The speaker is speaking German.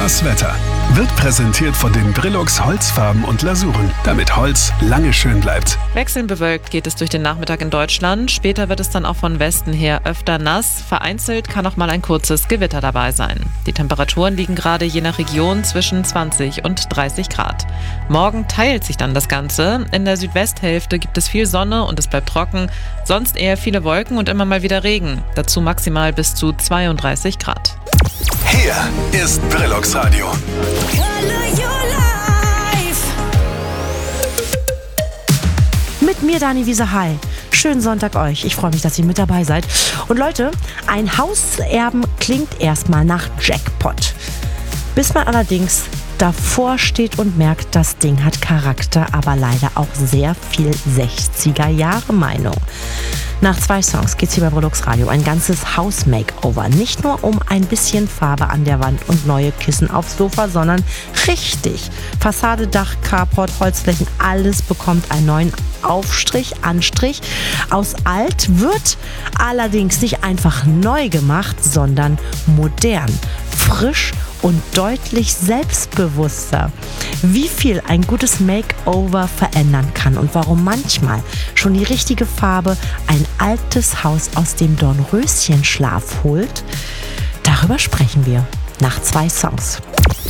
Das Wetter wird präsentiert von den Brillux Holzfarben und Lasuren, damit Holz lange schön bleibt. Wechselnd bewölkt geht es durch den Nachmittag in Deutschland. Später wird es dann auch von Westen her öfter nass. Vereinzelt kann auch mal ein kurzes Gewitter dabei sein. Die Temperaturen liegen gerade je nach Region zwischen 20 und 30 Grad. Morgen teilt sich dann das Ganze. In der Südwesthälfte gibt es viel Sonne und es bleibt trocken. Sonst eher viele Wolken und immer mal wieder Regen. Dazu maximal bis zu 32 Grad. Hier ist Brillux Radio. Mit mir, Dani Wiese. Hi. Schönen Sonntag euch. Ich freue mich, dass ihr mit dabei seid. Und Leute, ein Hauserben klingt erstmal nach Jackpot. Bis man allerdings davor steht und merkt, das Ding hat Charakter, aber leider auch sehr viel 60er-Jahre-Meinung. Nach 2 Songs geht's hier bei Brillux Radio ein ganzes Haus-Makeover. Nicht nur um ein bisschen Farbe an der Wand und neue Kissen aufs Sofa, sondern richtig. Fassade, Dach, Carport, Holzflächen, alles bekommt einen neuen Aufstrich, Anstrich. Aus alt wird allerdings nicht einfach neu gemacht, sondern modern, frisch und deutlich selbstbewusster. Wie viel ein gutes Makeover verändern kann und warum manchmal schon die richtige Farbe ein altes Haus aus dem Dornröschenschlaf holt, darüber sprechen wir nach 2 Songs.